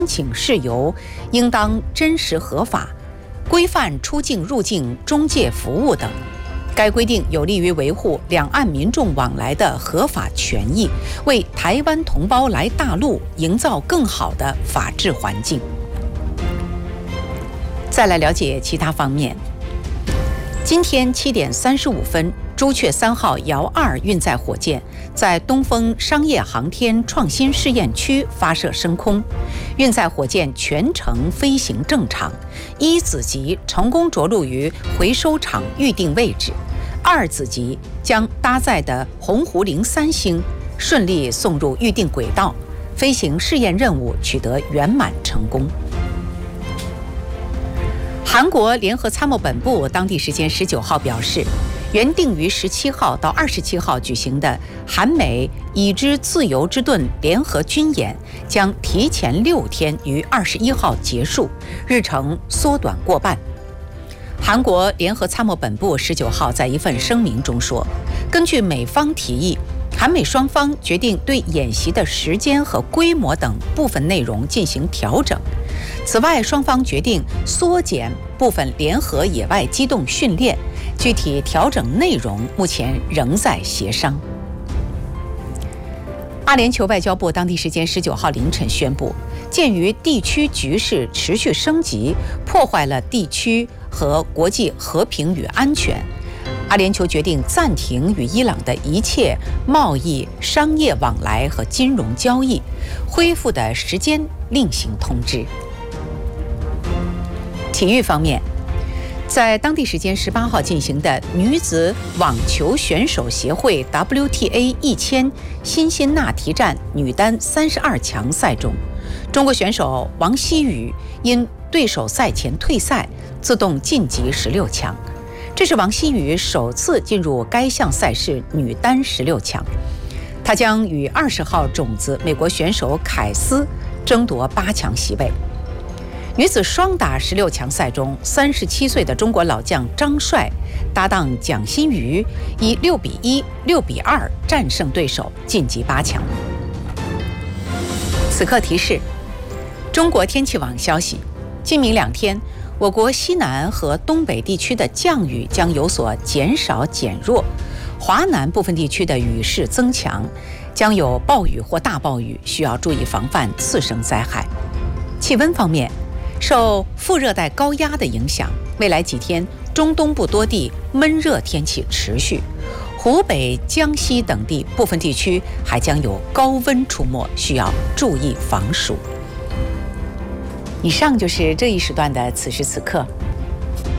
请事由应当真实合法，规范出境入境中介服务等。该规定有利于维护两岸民众往来的合法权益，为台湾同胞来大陆营造更好的法治环境。再来了解其他方面。今天7点35分，朱雀3号遥2运载火箭在东风商业航天创新试验区发射升空，运载火箭全程飞行正常，1子级成功着陆于回收场预定位置，2子级将搭载的鸿鹄03星顺利送入预定轨道，飞行试验任务取得圆满成功。韩国联合参谋本部当地时间19号表示，原定于17号到27号举行的韩美已知自由之盾联合军演将提前6天于21号结束，日程缩短过半。韩国联合参谋本部19号在一份声明中说，根据美方提议，韩美双方决定对演习的时间和规模等部分内容进行调整。此外，双方决定缩减部分联合野外机动训练，具体调整内容目前仍在协商。阿联酋外交部当地时间19号凌晨宣布，鉴于地区局势持续升级，破坏了地区和国际和平与安全，阿联酋决定暂停与伊朗的一切贸易、商业往来和金融交易，恢复的时间另行通知。体育方面，在当地时间18号进行的女子网球选手协会 WTA 1000辛辛那提站女单32强赛中，中国选手王希雨因对手赛前退赛，自动晋级16强。这是王希雨首次进入该项赛事女单16强，她将与20号种子美国选手凯斯争夺8强席位。女子双打16强赛中，37岁的中国老将张帅搭档蒋欣瑜以6比1、6比2战胜对手，晋级8强。此刻提示：中国天气网消息，今明2天，我国西南和东北地区的降雨将有所减少减弱，华南部分地区的雨势增强，将有暴雨或大暴雨，需要注意防范次生灾害。气温方面，受副热带高压的影响，未来几天中东部多地闷热天气持续，湖北、江西等地部分地区还将有高温出没，需要注意防暑。以上就是这一时段的此时此刻，